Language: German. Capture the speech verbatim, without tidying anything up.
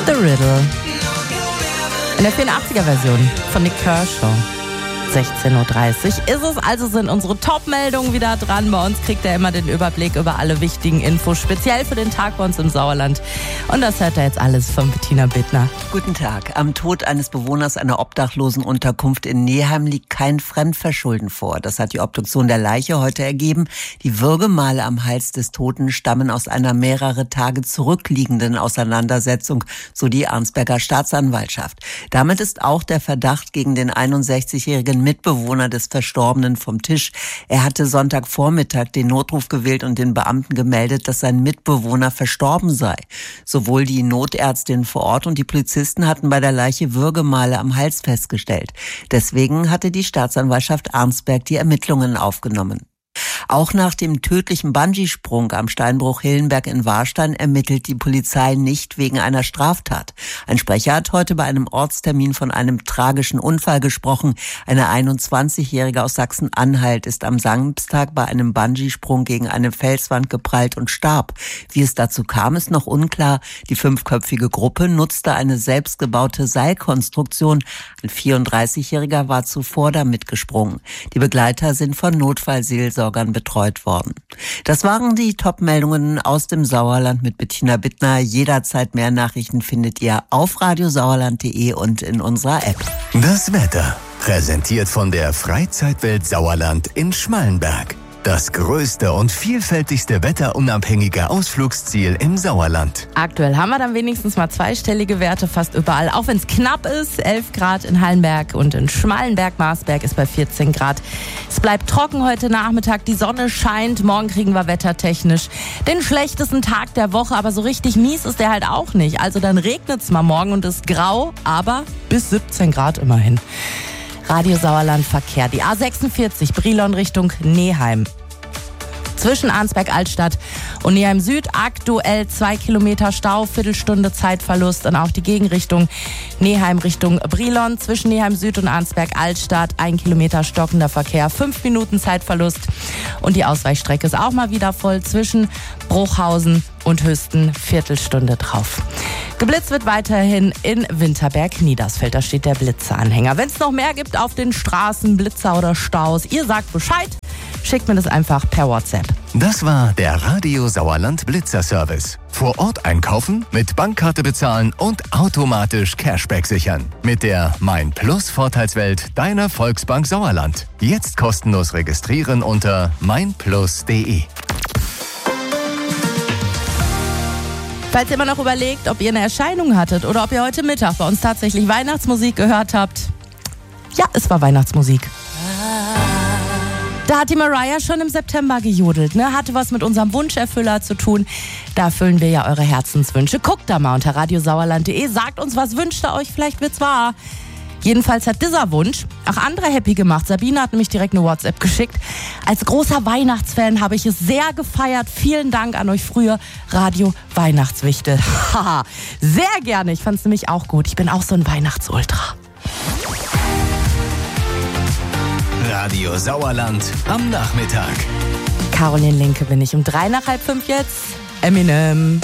The Riddle. In der vierundachtziger-Version von Nik Kershaw. sechzehn Uhr dreißig ist es, also sind unsere Top-Meldungen wieder dran. Bei uns kriegt er immer den Überblick über alle wichtigen Infos, speziell für den Tag bei uns im Sauerland. Und das hört er jetzt alles von Bettina Bittner. Guten Tag. Am Tod eines Bewohners einer Obdachlosenunterkunft in Neheim liegt kein Fremdverschulden vor. Das hat die Obduktion der Leiche heute ergeben. Die Würgemale am Hals des Toten stammen aus einer mehrere Tage zurückliegenden Auseinandersetzung, so die Arnsberger Staatsanwaltschaft. Damit ist auch der Verdacht gegen den einundsechzigjährigen Mitbewohner des Verstorbenen vom Tisch. Er hatte Sonntagvormittag den Notruf gewählt und den Beamten gemeldet, dass sein Mitbewohner verstorben sei. Sowohl die Notärztin vor Ort und die Polizisten hatten bei der Leiche Würgemale am Hals festgestellt. Deswegen hatte die Staatsanwaltschaft Arnsberg die Ermittlungen aufgenommen. Auch nach dem tödlichen Bungee-Sprung am Steinbruch Hillenberg in Warstein ermittelt die Polizei nicht wegen einer Straftat. Ein Sprecher hat heute bei einem Ortstermin von einem tragischen Unfall gesprochen. Eine einundzwanzigjährige aus Sachsen-Anhalt ist am Samstag bei einem Bungee-Sprung gegen eine Felswand geprallt und starb. Wie es dazu kam, ist noch unklar. Die fünfköpfige Gruppe nutzte eine selbstgebaute Seilkonstruktion. Ein vierunddreißigjähriger war zuvor damit gesprungen. Die Begleiter sind von Notfallseelsorgern betreut worden. Das waren die Top-Meldungen aus dem Sauerland mit Bettina Bittner. Jederzeit mehr Nachrichten findet ihr auf radiosauerland punkt de und in unserer App. Das Wetter, präsentiert von der Freizeitwelt Sauerland in Schmallenberg. Das größte und vielfältigste wetterunabhängige Ausflugsziel im Sauerland. Aktuell haben wir dann wenigstens mal zweistellige Werte fast überall, auch wenn es knapp ist. elf Grad in Hallenberg und in Schmallenberg. Marsberg ist bei vierzehn Grad. Es bleibt trocken heute Nachmittag, die Sonne scheint. Morgen kriegen wir wettertechnisch den schlechtesten Tag der Woche, aber so richtig mies ist der halt auch nicht. Also dann regnet es mal morgen und ist grau, aber bis siebzehn Grad immerhin. Radio Sauerland Verkehr. Die A sechsundvierzig Brilon Richtung Neheim. Zwischen Arnsberg-Altstadt und Neheim Süd aktuell zwei Kilometer Stau, Viertelstunde Zeitverlust. Und auch die Gegenrichtung Neheim Richtung Brilon. Zwischen Neheim Süd und Arnsberg-Altstadt ein Kilometer stockender Verkehr, fünf Minuten Zeitverlust. Und die Ausweichstrecke ist auch mal wieder voll zwischen Bruchhausen und Hüsten, Viertelstunde drauf. Geblitzt wird weiterhin in Winterberg-Niedersfeld. Da steht der Blitzeranhänger. Wenn es noch mehr gibt auf den Straßen, Blitzer oder Staus, ihr sagt Bescheid. Schickt mir das einfach per WhatsApp. Das war der Radio Sauerland Blitzer Service. Vor Ort einkaufen, mit Bankkarte bezahlen und automatisch Cashback sichern. Mit der Mein Plus Vorteilswelt deiner Volksbank Sauerland. Jetzt kostenlos registrieren unter mein plus punkt de. Falls ihr immer noch überlegt, ob ihr eine Erscheinung hattet oder ob ihr heute Mittag bei uns tatsächlich Weihnachtsmusik gehört habt. Ja, es war Weihnachtsmusik. Da hat die Mariah schon im September gejodelt, ne? Hatte was mit unserem Wunscherfüller zu tun. Da erfüllen wir ja eure Herzenswünsche. Guckt da mal unter radiosauerland punkt de. Sagt uns, was wünscht ihr euch? Vielleicht wird's wahr. Jedenfalls hat dieser Wunsch auch andere happy gemacht. Sabine hat nämlich direkt eine WhatsApp geschickt. Als großer Weihnachtsfan habe ich es sehr gefeiert. Vielen Dank an euch früher Radio Weihnachtswichtel. Haha, sehr gerne. Ich fand es nämlich auch gut. Ich bin auch so ein Weihnachtsultra. Radio Sauerland am Nachmittag. Caroline Linke bin ich um drei nach halb fünf jetzt. Eminem.